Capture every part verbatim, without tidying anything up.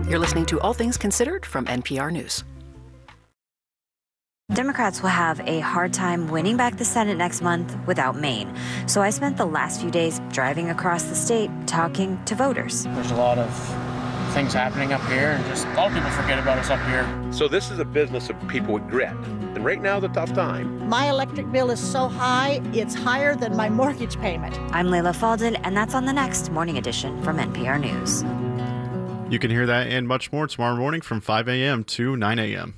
You're listening to All Things Considered from N P R News. Democrats will have a hard time winning back the Senate next month without Maine. So I spent the last few days driving across the state talking to voters. There's a lot of things happening up here, and just a lot of people forget about us up here. So this is a business of people with grit. And right now is a tough time. My electric bill is so high, it's higher than my mortgage payment. I'm Layla Faldin, and that's on the next Morning Edition from N P R News. You can hear that and much more tomorrow morning from five a.m. to nine a.m.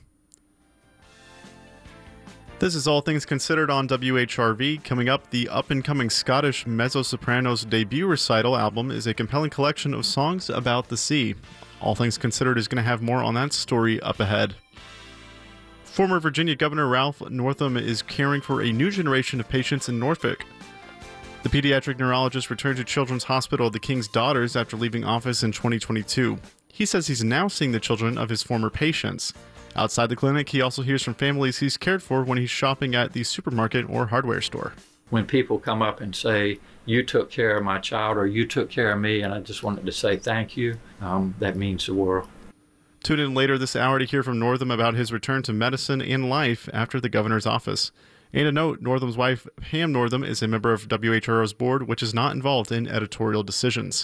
This is All Things Considered on W H R V. Coming up, the up-and-coming Scottish mezzo-soprano's debut recital album is a compelling collection of songs about the sea. All Things Considered is going to have more on that story up ahead. Former Virginia Governor Ralph Northam is caring for a new generation of patients in Norfolk. The pediatric neurologist returned to Children's Hospital of the King's Daughters after leaving office in twenty twenty-two. He says he's now seeing the children of his former patients. Outside the clinic, he also hears from families he's cared for when he's shopping at the supermarket or hardware store. When people come up and say, you took care of my child or you took care of me, and I just wanted to say thank you, um, that means the world. Tune in later this hour to hear from Northam about his return to medicine and life after the governor's office. And a note, Northam's wife, Pam Northam, is a member of W H R O's board, which is not involved in editorial decisions.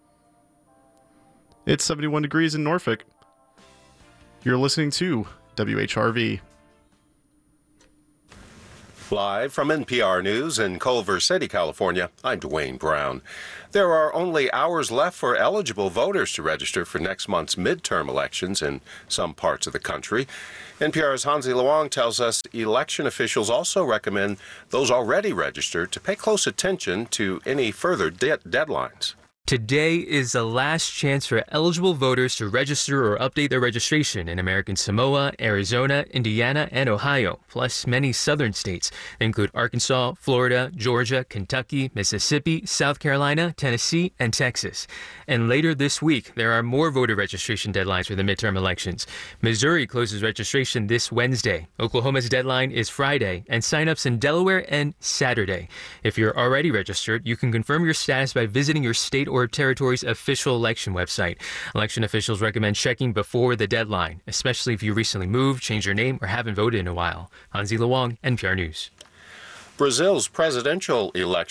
It's seventy-one degrees in Norfolk. You're listening to W H R V. Live from N P R News in Culver City, California, I'm Dwayne Brown. There are only hours left for eligible voters to register for next month's midterm elections in some parts of the country. N P R's Hansi Luong tells us election officials also recommend those already registered to pay close attention to any further de- deadlines. Today is the last chance for eligible voters to register or update their registration in American Samoa, Arizona, Indiana, and Ohio, plus many southern states. They include Arkansas, Florida, Georgia, Kentucky, Mississippi, South Carolina, Tennessee, and Texas. And later this week, there are more voter registration deadlines for the midterm elections. Missouri closes registration this Wednesday. Oklahoma's deadline is Friday, and signups in Delaware end Saturday. If you're already registered, you can confirm your status by visiting your state or territory's official election website. Election officials recommend checking before the deadline, especially if you recently moved, changed your name, or haven't voted in a while. Hansi Luong, N P R News. Brazil's presidential election